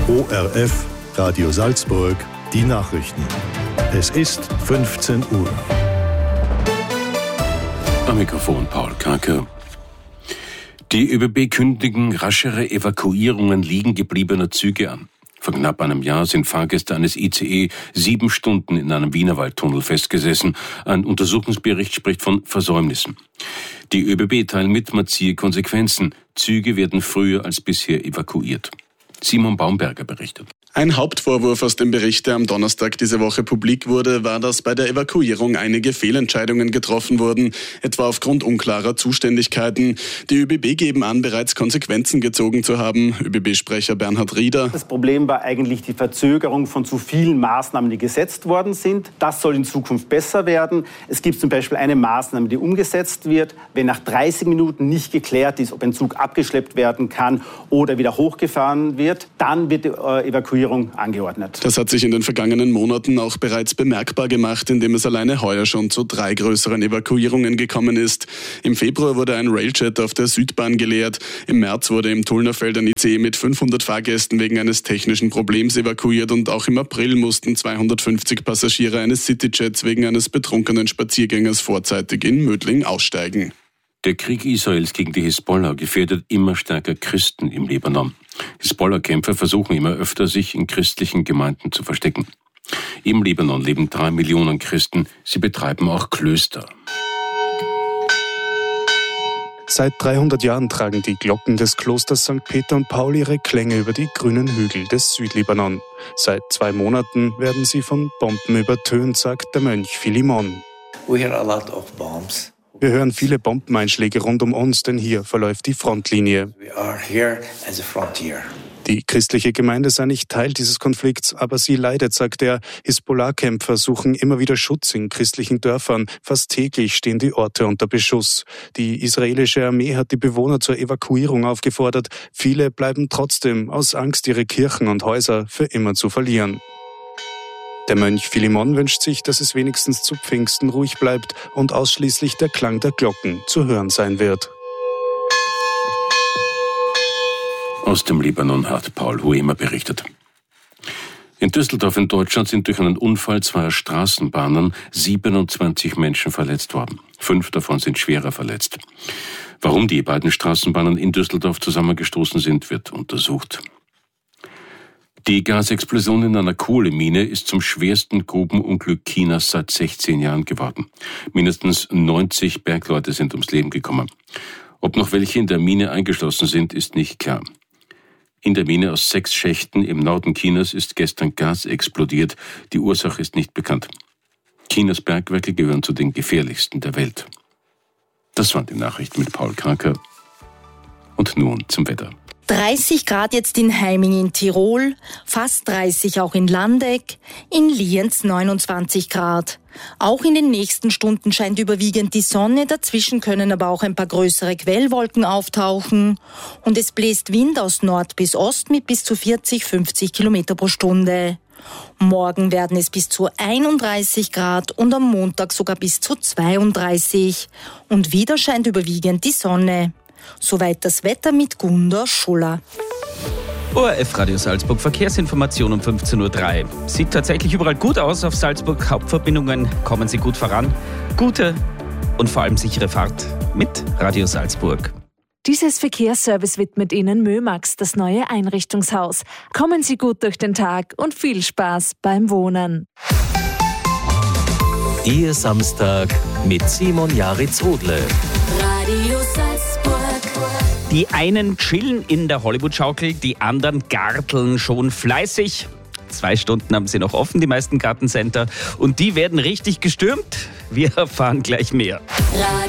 ORF, Radio Salzburg, die Nachrichten. Es ist 15 Uhr. Am Mikrofon Paul Kranke. Die ÖBB kündigen raschere Evakuierungen liegen gebliebener Züge an. Vor knapp einem Jahr sind Fahrgäste eines ICE 7 Stunden in einem Wienerwaldtunnel festgesessen. Ein Untersuchungsbericht spricht von Versäumnissen. Die ÖBB teilt mit, man ziehe Konsequenzen. Züge werden früher als bisher evakuiert. Simon Baumberger berichtet. Ein Hauptvorwurf aus dem Bericht, der am Donnerstag diese Woche publik wurde, war, dass bei der Evakuierung einige Fehlentscheidungen getroffen wurden, etwa aufgrund unklarer Zuständigkeiten. Die ÖBB geben an, bereits Konsequenzen gezogen zu haben. ÖBB-Sprecher Bernhard Rieder. Das Problem war eigentlich die Verzögerung von zu vielen Maßnahmen, die gesetzt worden sind. Das soll in Zukunft besser werden. Es gibt zum Beispiel eine Maßnahme, die umgesetzt wird, wenn nach 30 Minuten nicht geklärt ist, ob ein Zug abgeschleppt werden kann oder wieder hochgefahren wird, dann wird die Evakuierung angeordnet. Das hat sich in den vergangenen Monaten auch bereits bemerkbar gemacht, indem es alleine heuer schon zu 3 größeren Evakuierungen gekommen ist. Im Februar wurde ein Railjet auf der Südbahn geleert. Im März wurde im Tullnerfeld ein ICE mit 500 Fahrgästen wegen eines technischen Problems evakuiert und auch im April mussten 250 Passagiere eines Cityjets wegen eines betrunkenen Spaziergängers vorzeitig in Mödling aussteigen. Der Krieg Israels gegen die Hisbollah gefährdet immer stärker Christen im Libanon. Hisbollah-Kämpfer versuchen immer öfter, sich in christlichen Gemeinden zu verstecken. Im Libanon leben 3 Millionen Christen. Sie betreiben auch Klöster. Seit 300 Jahren tragen die Glocken des Klosters St. Peter und Paul ihre Klänge über die grünen Hügel des Südlibanon. Seit 2 Monaten werden sie von Bomben übertönt, sagt der Mönch Philemon. We hear a lot of bombs. Wir hören viele Bombeneinschläge rund um uns, denn hier verläuft die Frontlinie. We are here as a frontier. Die christliche Gemeinde sei nicht Teil dieses Konflikts, aber sie leidet, sagt er. Hisbollah-Kämpfer suchen immer wieder Schutz in christlichen Dörfern. Fast täglich stehen die Orte unter Beschuss. Die israelische Armee hat die Bewohner zur Evakuierung aufgefordert. Viele bleiben trotzdem aus Angst, ihre Kirchen und Häuser für immer zu verlieren. Der Mönch Philemon wünscht sich, dass es wenigstens zu Pfingsten ruhig bleibt und ausschließlich der Klang der Glocken zu hören sein wird. Aus dem Libanon hat Paul Huemer berichtet. In Düsseldorf in Deutschland sind durch einen Unfall 2 Straßenbahnen 27 Menschen verletzt worden. 5 davon sind schwerer verletzt. Warum die beiden Straßenbahnen in Düsseldorf zusammengestoßen sind, wird untersucht. Die Gasexplosion in einer Kohlemine ist zum schwersten Grubenunglück Chinas seit 16 Jahren geworden. Mindestens 90 Bergleute sind ums Leben gekommen. Ob noch welche in der Mine eingeschlossen sind, ist nicht klar. In der Mine aus 6 Schächten im Norden Chinas ist gestern Gas explodiert. Die Ursache ist nicht bekannt. Chinas Bergwerke gehören zu den gefährlichsten der Welt. Das waren die Nachrichten mit Paul Kranke. Und nun zum Wetter. 30 Grad jetzt in Heiming in Tirol, fast 30 auch in Landeck, in Lienz 29 Grad. Auch in den nächsten Stunden scheint überwiegend die Sonne, dazwischen können aber auch ein paar größere Quellwolken auftauchen. Und es bläst Wind aus Nord bis Ost mit bis zu 40-50 Kilometer pro Stunde. Morgen werden es bis zu 31 Grad und am Montag sogar bis zu 32. Und wieder scheint überwiegend die Sonne. Soweit das Wetter mit Gunda Schuller. ORF Radio Salzburg, Verkehrsinformation um 15.03 Uhr. Sieht tatsächlich überall gut aus auf Salzburg. Hauptverbindungen kommen Sie gut voran. Gute und vor allem sichere Fahrt mit Radio Salzburg. Dieses Verkehrsservice widmet Ihnen Mömax, das neue Einrichtungshaus. Kommen Sie gut durch den Tag und viel Spaß beim Wohnen. Ihr Samstag mit Simon Jaritz-Odle. Radio Salzburg. Die einen chillen in der Hollywood-Schaukel, die anderen garteln schon fleißig. 2 Stunden haben sie noch offen, die meisten Gartencenter. Und die werden richtig gestürmt. Wir erfahren gleich mehr. Radio